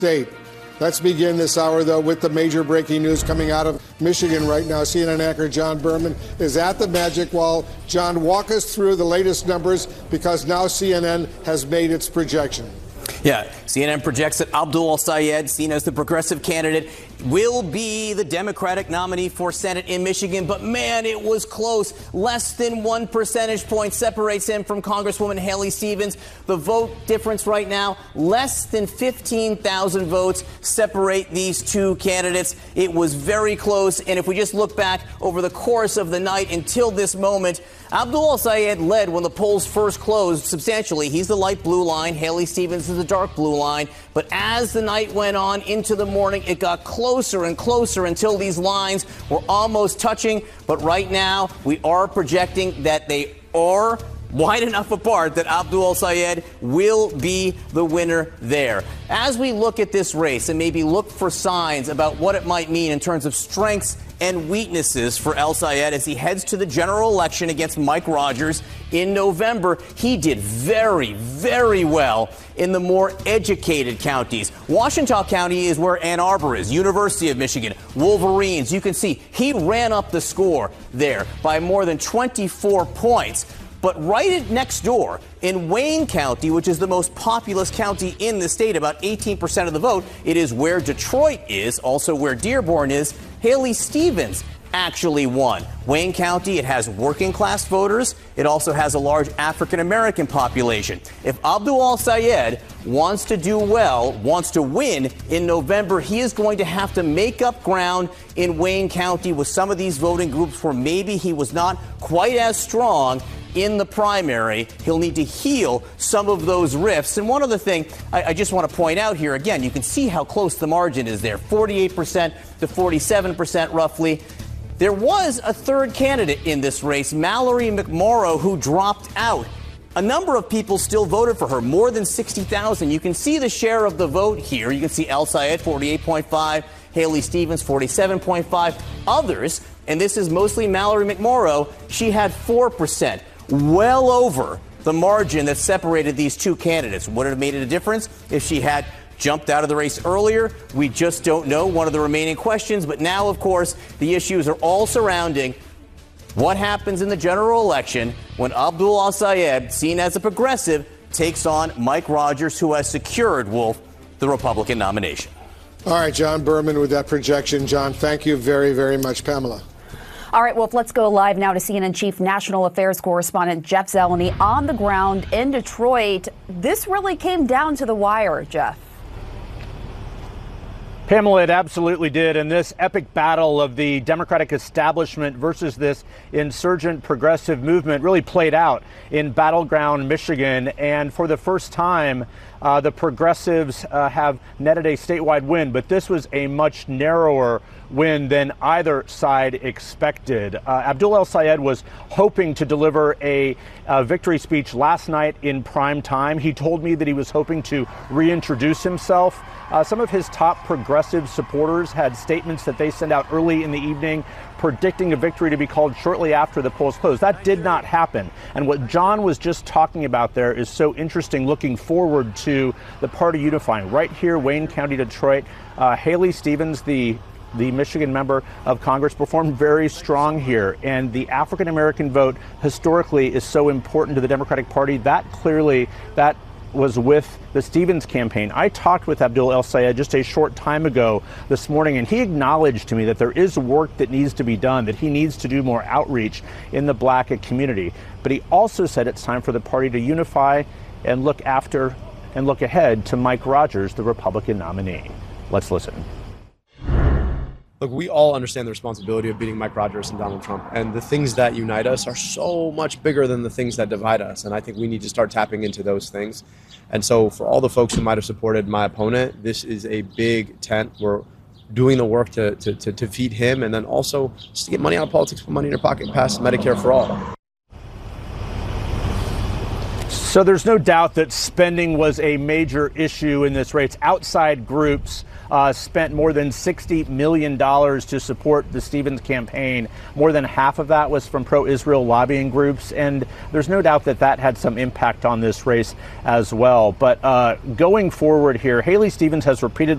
State. Let's begin this hour, though, with the major breaking news coming out of Michigan right now. CNN anchor John Berman is at the Magic Wall. John, walk us through the latest numbers, because now CNN has made its projection. Yeah, CNN projects that Abdul El-Sayed, seen as the progressive candidate, will be the Democratic nominee for Senate in Michigan. But, man, it was close. Less than 1 percentage point separates him from Congresswoman Haley Stevens. The vote difference right now, less than 15,000 votes separate these two candidates. It was very close. And if we just look back over the course of the night until this moment, Abdul El-Sayed led when the polls first closed substantially. He's the light blue line. Haley Stevens is the dark blue line. But as the night went on into the morning, it got closer and closer until these lines were almost touching. But right now, we are projecting that they are wide enough apart that Abdul El-Sayed will be the winner there. As we look at this race and maybe look for signs about what it might mean in terms of strengths and weaknesses for El-Sayed as he heads to the general election against Mike Rogers in November, he did very, very well in the more educated counties. Washita County is where Ann Arbor is, University of Michigan, Wolverines. You can see he ran up the score there by more than 24 points. But right next door in Wayne County, which is the most populous county in the state, about 18% of the vote, it is where Detroit is, also where Dearborn is. Haley Stevens actually won. Wayne County, it has working class voters. It also has a large African-American population. If Abdul El-Sayed wants to do well, wants to win in November, he is going to have to make up ground in Wayne County with some of these voting groups where maybe he was not quite as strong in the primary. He'll need to heal some of those rifts. And one other thing I just want to point out here, again, you can see how close the margin is there, 48% to 47% roughly. There was a third candidate in this race, Mallory McMorrow, who dropped out. A number of people still voted for her, more than 60,000. You can see the share of the vote here. You can see El-Sayed, 48.5, Haley Stevens, 47.5. Others, and this is mostly Mallory McMorrow, she had 4%. Well over the margin that separated these two candidates. Would it have made it a difference if she had jumped out of the race earlier? We just don't know. One of the remaining questions. But now, of course, the issues are all surrounding what happens in the general election when Abdul El-Sayed, seen as a progressive, takes on Mike Rogers, who has secured, Wolf, the Republican nomination. All right, John Berman with that projection. John, thank you very, very much. Pamela. All right, Wolf, let's go live now to CNN Chief National Affairs Correspondent Jeff Zeleny on the ground in Detroit. This really came down to the wire, Jeff. Pamela, it absolutely did. And this epic battle of the Democratic establishment versus this insurgent progressive movement really played out in battleground Michigan. And for the first time, the progressives have netted a statewide win. But this was a much narrower win than either side expected. Abdul El-Sayed was hoping to deliver a victory speech last night in prime time. He told me that he was hoping to reintroduce himself. Some of his top progressive supporters had statements that they sent out early in the evening predicting a victory to be called shortly after the polls closed. That did not happen. And what John was just talking about there is so interesting, looking forward to the party unifying. Right here, Wayne County, Detroit, Haley Stevens, the Michigan member of Congress, performed very strong here. And the African-American vote historically is so important to the Democratic Party. That was with the Stevens campaign. I talked with Abdul El-Sayed just a short time ago this morning, and he acknowledged to me that there is work that needs to be done, that he needs to do more outreach in the black community. But he also said it's time for the party to unify and look ahead to Mike Rogers, the Republican nominee. Let's listen. Look, we all understand the responsibility of beating Mike Rogers and Donald Trump. And the things that unite us are so much bigger than the things that divide us. And I think we need to start tapping into those things. And so for all the folks who might have supported my opponent, this is a big tent. We're doing the work to defeat him, and then also just to get money out of politics, put money in your pocket, pass Medicare for all. So there's no doubt that spending was a major issue in this race. Outside groups spent more than $60 million to support the Stevens campaign. More than half of that was from pro-Israel lobbying groups, and there's no doubt that that had some impact on this race as well. But going forward here, Haley Stevens has repeatedly